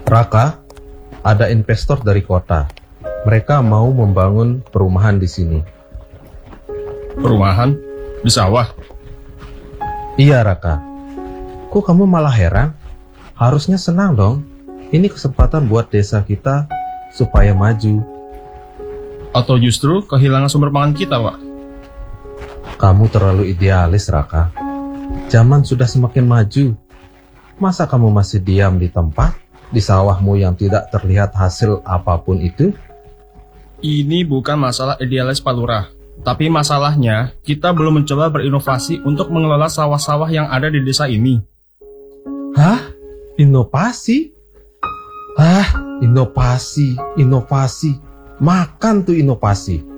Raka, ada investor dari kota. Mereka mau membangun perumahan di sini. Perumahan? Di sawah? Iya, Raka. Kok kamu malah heran? Harusnya senang dong. Ini kesempatan buat desa kita supaya maju. Atau justru kehilangan sumber pangan kita, Pak? Kamu terlalu idealis, Raka. Zaman sudah semakin maju. Masa kamu masih diam di tempat, di sawahmu yang tidak terlihat hasil apapun itu? Ini bukan masalah idealis Pak Lurah. Tapi masalahnya, kita belum mencoba berinovasi untuk mengelola sawah-sawah yang ada di desa ini. Hah? Inovasi? Inovasi. Makan tuh inovasi.